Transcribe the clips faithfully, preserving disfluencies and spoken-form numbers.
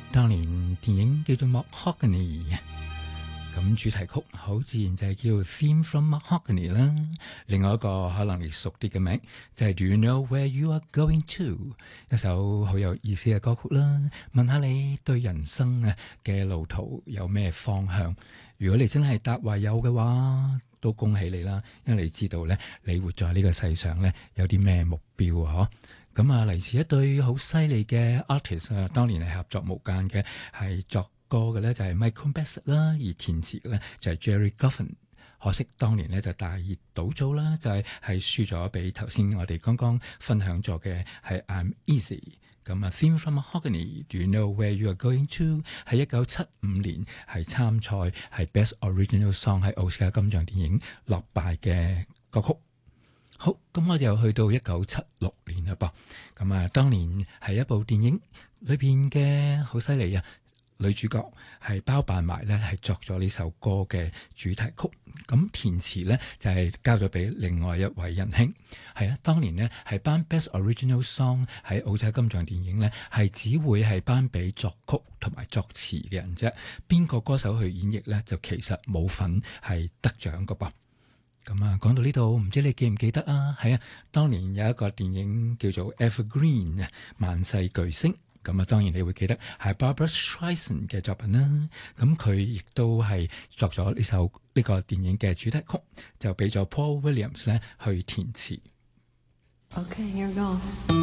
當年電影叫做《Mahogany》，咁主題曲好自然就係叫《Theme from Mahogany》啦。另外一個可能你熟啲嘅名就係《Do You Know Where You Are Going To》，一首好有意思嘅歌曲啦。問下你對人生啊嘅路途有咩方向？如果你真係答話有嘅話，都恭喜你啦，因為你知道咧，你活在呢個世上咧有啲咩目標啊？嗬，咁啊嚟自一對好犀利嘅 artist 啊，當年係合作無間嘅，係作歌嘅咧就係 Michael Bassett 啦，而填詞嘅咧就係 Jerry Goffin。可惜當年咧就大熱倒灶啦，就係係輸咗俾頭先我哋剛剛分享咗嘅係 I'm Easy。咁啊 Theme from Mahogany Do You Know Where You Are Going To 係一九七五年係參賽係 Best Original Song 喺奧斯卡金像電影落敗嘅歌曲。好，咁我哋又去到一九七六年啦噃。咁啊當年係一部電影裏邊嘅好犀利啊，女主角係包辦埋咧係作咗呢首歌嘅主題曲，咁填詞咧就係、是、交咗俾另外一位仁兄。係啊，當年呢係頒 Best Original Song 喺奧斯卡金像電影咧係只會係頒俾作曲同埋作詞嘅人啫，邊個歌手去演繹咧就其實冇份係得獎噶噃。咁啊，講到呢度，唔知你記唔記得啊？係啊，當年有一個電影叫做 Evergreen 啊，萬世巨星。咁啊，當然你會記得係 Barbra Streisand 嘅作品啦。咁佢亦都係作咗呢首呢個電影嘅主題曲，就俾咗 Paul Williams 咧去填詞。 Okay, here goes.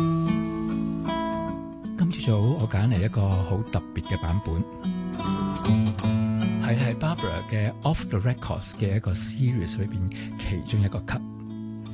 今朝早我揀嚟一個好特別嘅版本，係喺 Barbra 嘅 Off the Records 嘅一個 series 裏邊其中一個 cut。